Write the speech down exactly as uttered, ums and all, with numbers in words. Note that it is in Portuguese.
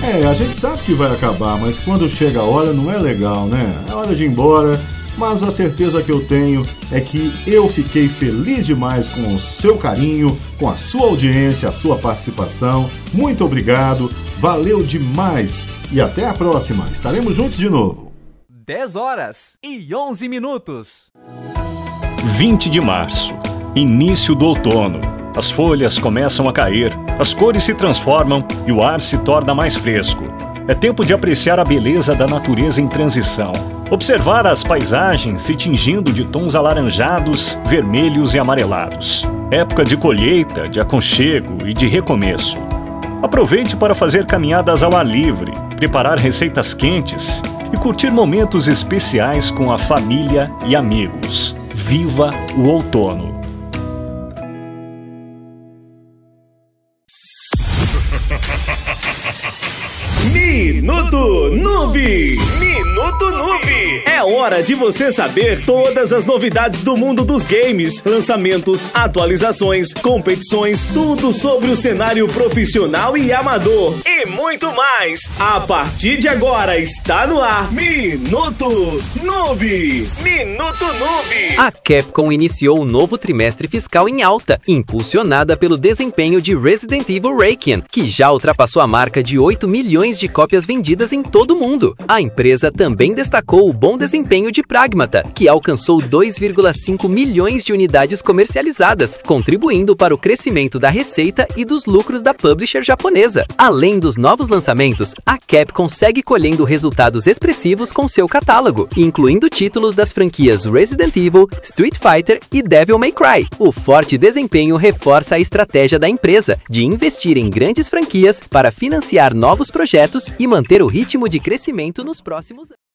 É, a gente sabe que vai acabar, mas quando chega a hora não é legal, né? É hora de ir embora, mas a certeza que eu tenho é que eu fiquei feliz demais com o seu carinho, com a sua audiência, a sua participação. Muito obrigado, valeu demais e até a próxima. Estaremos juntos de novo. dez horas e onze minutos. vinte de março, início do outono. As folhas começam a cair, as cores se transformam e o ar se torna mais fresco. É tempo de apreciar a beleza da natureza em transição. Observar as paisagens se tingindo de tons alaranjados, vermelhos e amarelados. Época de colheita, de aconchego e de recomeço. Aproveite para fazer caminhadas ao ar livre, preparar receitas quentes e curtir momentos especiais com a família e amigos. Viva o outono! Minuto Noob! Minuto Noob! É hora de você saber todas as novidades do mundo dos games, lançamentos, atualizações, competições, tudo sobre o cenário profissional e amador e muito mais. A partir de agora está no ar Minuto Noob! Minuto Noob! A Capcom iniciou o novo trimestre fiscal em alta, impulsionada pelo desempenho de Resident Evil Requiem, que já ultrapassou a marca de oito milhões de cópias vendidas em todo o mundo. A empresa também destacou o bom desempenho de Pragmata, que alcançou dois vírgula cinco milhões de unidades comercializadas, contribuindo para o crescimento da receita e dos lucros da publisher japonesa. Além dos novos lançamentos, a Capcom segue colhendo resultados expressivos com seu catálogo, incluindo títulos das franquias Resident Evil, Street Fighter e Devil May Cry. O forte desempenho reforça a estratégia da empresa de investir em grandes franquias para financiar novos projetos e manter o ritmo de crescimento nos próximos anos.